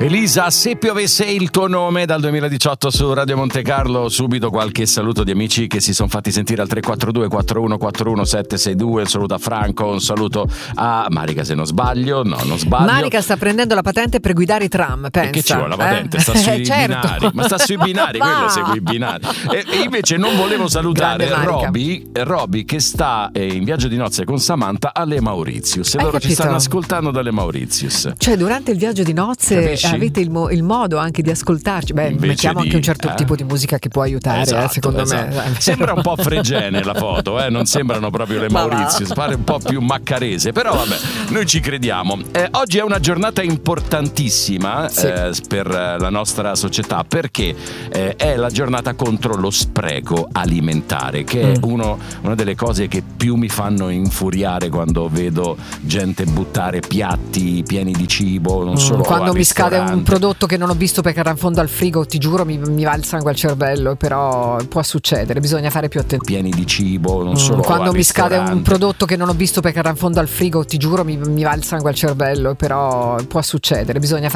Elisa, se piovesse il tuo nome dal 2018 su Radio Monte Carlo, subito qualche saluto di amici che si sono fatti sentire al 342 4141 762. Un saluto a Franco, un saluto a Marica se non sbaglio. No, non sbaglio. Marica sta prendendo la patente per guidare i tram, pensa. E che ci vuole la patente? Sta sui certo. binari. Ma sta sui binari, quello segue i binari. E invece non volevo salutare Roby che sta in viaggio di nozze con Samantha alle Mauritius. E loro capito? ci stanno ascoltando dalle Mauritius. Cioè durante il viaggio di nozze Capisci? avete il modo anche di ascoltarci. Beh, Invece mettiamo anche un certo di, tipo di musica che può aiutare, esatto, secondo esatto. me. Sembra un po' fregene la foto, non sembrano proprio le Mauritius, pare un po' più maccarese, però vabbè, noi ci crediamo. Oggi è una giornata importantissima per la nostra società, perché è la giornata contro lo spreco alimentare, che è una delle cose che più mi fanno infuriare quando vedo gente buttare piatti pieni di cibo, non solo quando al mi scade un ristorante. prodotto che non ho visto perché era in fondo al frigo, ti giuro mi va il sangue al cervello, però può succedere, bisogna fare più attenzione. Pieni di cibo, non solo quando al mi scade un ristorante. prodotto che non ho visto perché era in fondo al frigo, ti giuro mi va il sangue al cervello, però può succedere, bisogna